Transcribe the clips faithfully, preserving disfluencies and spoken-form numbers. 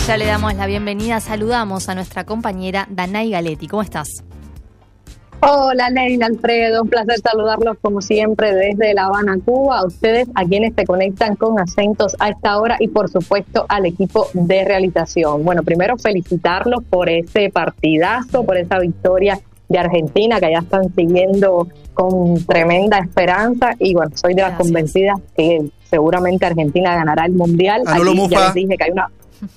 Ya le damos la bienvenida, saludamos a nuestra compañera Danay Galetti. ¿Cómo estás? Hola Leila, Alfredo, un placer saludarlos como siempre desde La Habana, Cuba, a ustedes, a quienes se conectan con Acentos a esta hora y por supuesto al equipo de realización. Bueno, primero felicitarlos por ese partidazo, por esa victoria de Argentina que ya están siguiendo con tremenda esperanza y bueno, soy de las Gracias. convencidas que seguramente Argentina ganará el Mundial. Anulo Aquí Mufa. ya les dije que hay una...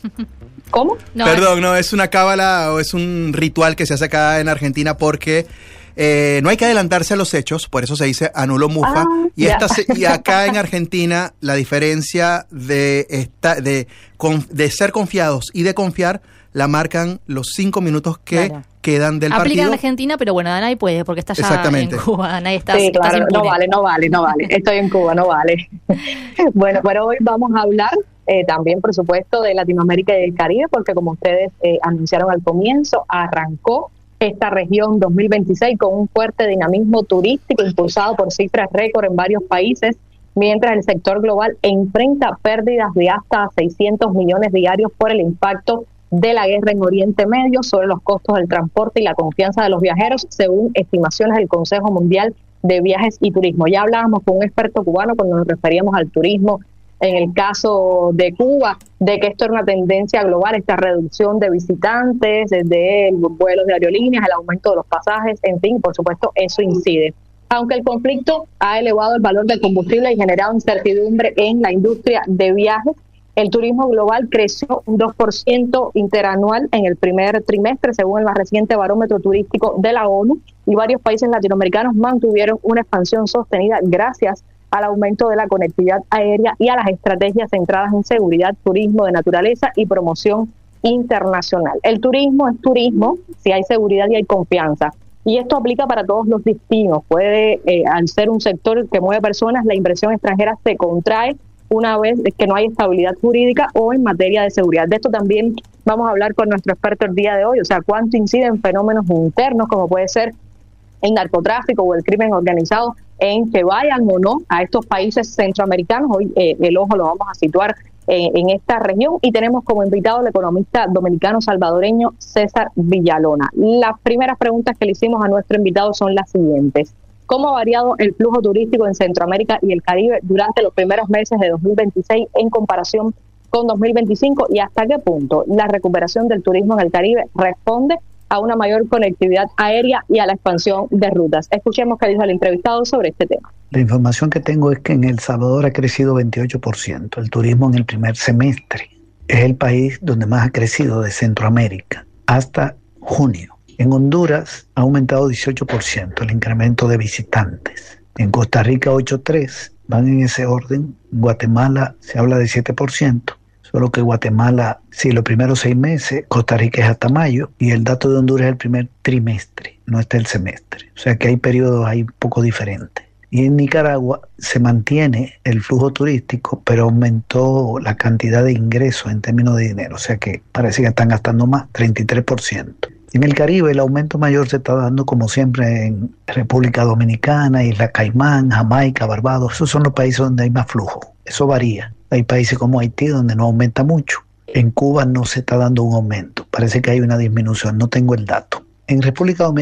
¿Cómo? No, Perdón, no, es una cábala o es un ritual que se hace acá en Argentina porque eh, no hay que adelantarse a los hechos, por eso se dice anulo mufa. Ah, y, esta se, y acá en Argentina la diferencia de, esta, de, de ser confiados y de confiar la marcan los cinco minutos que claro. quedan del Aplica partido. Aplica en Argentina, pero bueno, Danay puede porque está ya en Cuba. Danay está, sí, está claro, no vale, no vale, no vale. Estoy en Cuba, no vale. Bueno, pero hoy vamos a hablar Eh, también, por supuesto, de Latinoamérica y del Caribe, porque como ustedes eh, anunciaron al comienzo, arrancó esta región dos mil veintiséis con un fuerte dinamismo turístico impulsado por cifras récord en varios países, mientras el sector global enfrenta pérdidas de hasta seiscientos millones diarios por el impacto de la guerra en Oriente Medio sobre los costos del transporte y la confianza de los viajeros, según estimaciones del Consejo Mundial de Viajes y Turismo. Ya hablábamos con un experto cubano cuando nos referíamos al turismo en el caso de Cuba, de que esto era una tendencia global, esta reducción de visitantes, de vuelos de aerolíneas, el aumento de los pasajes, en fin, por supuesto, eso incide. Aunque el conflicto ha elevado el valor del combustible y generado incertidumbre en la industria de viajes, el turismo global creció un dos por ciento interanual en el primer trimestre, según el más reciente barómetro turístico de la ONU, y varios países latinoamericanos mantuvieron una expansión sostenida gracias al aumento de la conectividad aérea y a las estrategias centradas en seguridad, turismo de naturaleza y promoción internacional. El turismo es turismo si hay seguridad y hay confianza. Y esto aplica para todos los destinos. Puede, eh, al ser un sector que mueve personas, la inversión extranjera se contrae una vez que no hay estabilidad jurídica o en materia de seguridad. De esto también vamos a hablar con nuestro experto el día de hoy, o sea, cuánto inciden fenómenos internos como puede ser el narcotráfico o el crimen organizado en que vayan o no a estos países centroamericanos. Hoy eh, el ojo lo vamos a situar eh, en esta región y tenemos como invitado al economista dominicano salvadoreño César Villalona. Las primeras preguntas que le hicimos a nuestro invitado son las siguientes. ¿Cómo ha variado el flujo turístico en Centroamérica y el Caribe durante los primeros meses de dos mil veintiséis en comparación con dos mil veinticinco y hasta qué punto la recuperación del turismo en el Caribe responde a una mayor conectividad aérea y a la expansión de rutas? Escuchemos qué dijo el entrevistado sobre este tema. La información que tengo es que en El Salvador ha crecido veintiocho por ciento el turismo en el primer semestre. Es el país donde más ha crecido de Centroamérica hasta junio. En Honduras ha aumentado dieciocho por ciento el incremento de visitantes. En Costa Rica ocho punto tres, van en ese orden. En Guatemala se habla de siete por ciento. Solo que Guatemala, sí, los primeros seis meses, Costa Rica es hasta mayo, y el dato de Honduras es el primer trimestre, no está el semestre. O sea que hay periodos ahí un poco diferentes. Y en Nicaragua se mantiene el flujo turístico, pero aumentó la cantidad de ingresos en términos de dinero. O sea que parece que están gastando más, treinta y tres por ciento. En el Caribe el aumento mayor se está dando como siempre en República Dominicana, Isla Caimán, Jamaica, Barbados. Esos son los países donde hay más flujo. Eso varía. Hay países como Haití donde no aumenta mucho. En Cuba no se está dando un aumento. Parece que hay una disminución. No tengo el dato. En República Dominicana